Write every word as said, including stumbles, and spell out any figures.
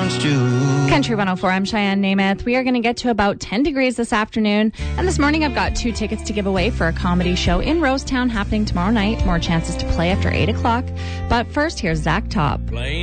wants to. Country one oh four, I'm Cheyenne Namath. We are going to get to about ten degrees this afternoon. And this morning I've got two tickets to give away for a comedy show in Rosetown happening tomorrow night. More chances to play after eight o'clock. But first, here's Zach Top. Playing